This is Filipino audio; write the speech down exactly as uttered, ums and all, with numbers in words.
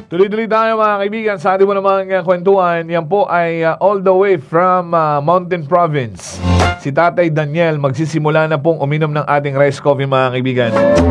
Tuloy-tuloy tayo mga kaibigan sa ating mo namang uh, kwentuhan. Yan po ay uh, all the way from uh, Mountain Province. Si Tatay Daniel magsisimula na pong uminom ng ating rice coffee mga kaibigan.